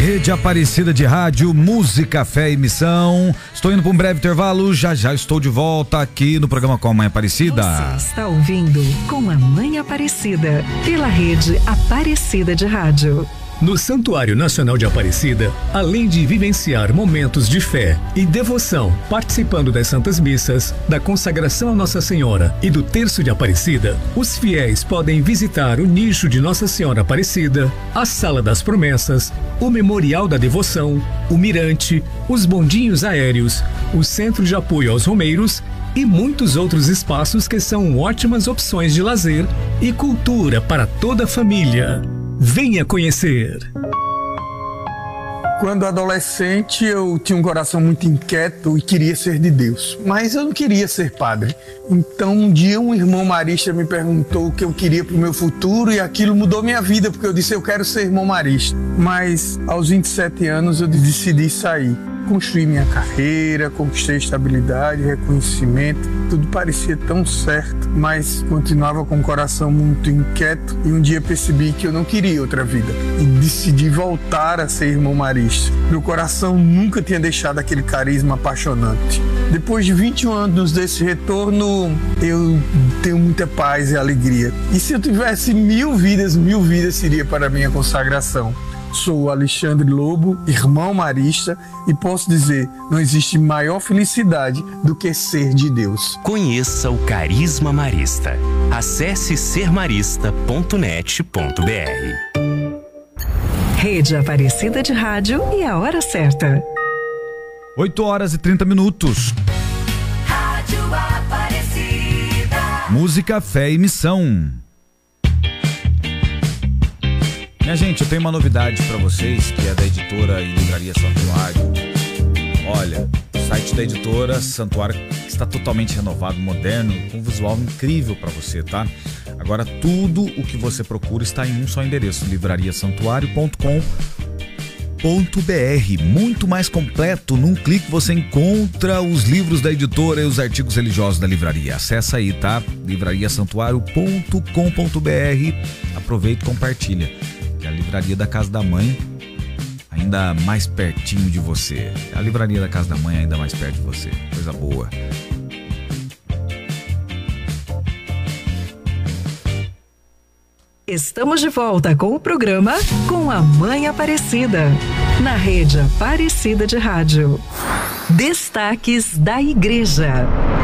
Rede Aparecida de Rádio, música, fé e missão. Estou indo para um breve intervalo, já estou de volta aqui no programa Com a Mãe Aparecida. Você está ouvindo Com a Mãe Aparecida, pela Rede Aparecida de Rádio. No Santuário Nacional de Aparecida, além de vivenciar momentos de fé e devoção, participando das Santas Missas, da consagração a Nossa Senhora e do Terço de Aparecida, os fiéis podem visitar o nicho de Nossa Senhora Aparecida, a Sala das Promessas, o Memorial da Devoção, o Mirante, os bondinhos aéreos, o Centro de Apoio aos Romeiros e muitos outros espaços que são ótimas opções de lazer e cultura para toda a família. Venha conhecer! Quando adolescente, eu tinha um coração muito inquieto e queria ser de Deus, mas eu não queria ser padre. Então, um dia, um irmão marista me perguntou o que eu queria para o meu futuro e aquilo mudou minha vida, porque eu disse, eu quero ser irmão marista. Mas, aos 27 anos, eu decidi sair. Construí minha carreira, conquistei estabilidade, reconhecimento, tudo parecia tão certo, mas continuava com o coração muito inquieto e um dia percebi que eu não queria outra vida e decidi voltar a ser irmão marista. Meu coração nunca tinha deixado aquele carisma apaixonante. Depois de 21 anos desse retorno, eu tenho muita paz e alegria. E se eu tivesse 1000 vidas seria para a minha consagração. Sou o Alexandre Lobo, irmão marista, e posso dizer, não existe maior felicidade do que ser de Deus. Conheça o Carisma Marista. Acesse sermarista.net.br. Rede Aparecida de Rádio e a hora certa. 8h30. Rádio Aparecida. Música, fé e missão. Minha gente, eu tenho uma novidade para vocês, que é da editora e livraria Santuário. Olha, o site da editora Santuário está totalmente renovado, moderno, com um visual incrível para você, tá? Agora, tudo o que você procura está em um só endereço, livrariasantuario.com.br. Muito mais completo, num clique você encontra os livros da editora e os artigos religiosos da livraria. Acesse aí, tá? livrariasantuario.com.br. Aproveita e compartilha. A livraria da Casa da Mãe, ainda mais pertinho de você. A livraria da Casa da Mãe ainda mais perto de você. Coisa boa. Estamos de volta com o programa Com a Mãe Aparecida, na Rede Aparecida de Rádio. Destaques da Igreja.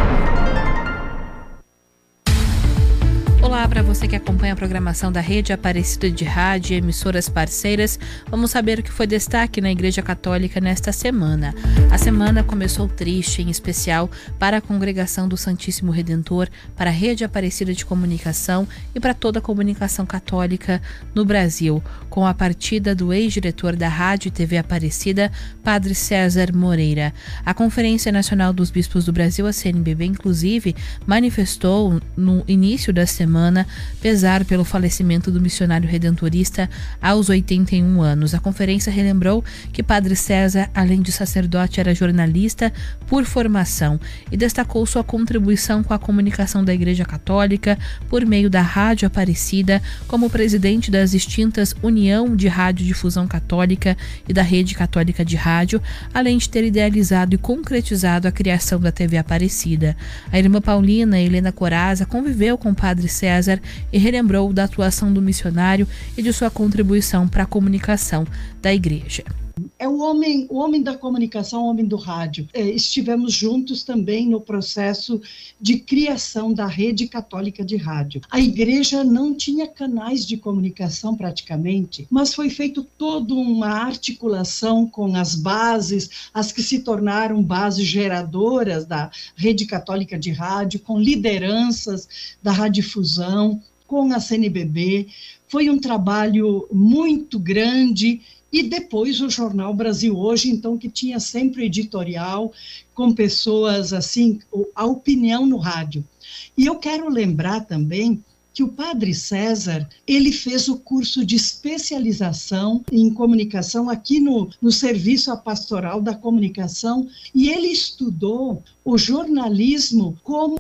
Olá para você que acompanha a programação da Rede Aparecida de Rádio e emissoras parceiras. Vamos saber o que foi destaque na Igreja Católica nesta semana. A semana começou triste, em especial para a Congregação do Santíssimo Redentor, para a Rede Aparecida de Comunicação e para toda a comunicação católica no Brasil, com a partida do ex-diretor da Rádio e TV Aparecida, Padre César Moreira. A Conferência Nacional dos Bispos do Brasil, a CNBB, inclusive, manifestou no início da semana pesar pelo falecimento do missionário redentorista aos 81 anos. A conferência relembrou que Padre César, além de sacerdote, era jornalista por formação e destacou sua contribuição com a comunicação da Igreja Católica por meio da Rádio Aparecida, como presidente das extintas União de Radiodifusão Católica e da Rede Católica de Rádio, além de ter idealizado e concretizado a criação da TV Aparecida. A irmã Paulina Helena Coraza conviveu com o Padre César e relembrou da atuação do missionário e de sua contribuição para a comunicação da Igreja. É o homem da comunicação, o homem do rádio. Estivemos juntos também no processo de criação da Rede Católica de Rádio. A igreja não tinha canais de comunicação praticamente, mas foi feito toda uma articulação com as bases, as que se tornaram bases geradoras da Rede Católica de Rádio, com lideranças da radiodifusão, com a CNBB. Foi um trabalho muito grande. E depois o Jornal Brasil Hoje, então, que tinha sempre editorial com pessoas assim, a opinião no rádio. E eu quero lembrar também que o Padre César, ele fez o curso de especialização em comunicação aqui no Serviço Pastoral da Comunicação, e ele estudou o jornalismo como